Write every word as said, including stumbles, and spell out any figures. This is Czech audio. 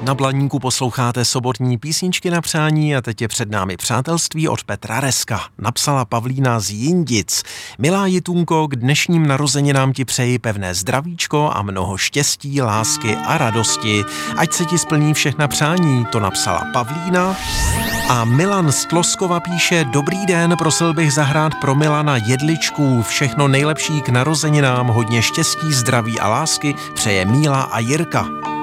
Na Blaníku posloucháte sobotní písničky na přání a teď je před námi přátelství od Petra Reska. Napsala Pavlína z Jindic. Milá Jitunko, k dnešním narozeninám ti přeji pevné zdravíčko a mnoho štěstí, lásky a radosti. Ať se ti splní všechna přání, to napsala Pavlína. A Milan z Tloskova píše: Dobrý den, prosil bych zahrát pro Milana Jedličku. Všechno nejlepší k narozeninám, hodně štěstí, zdraví a lásky přeje Míla a Jirka.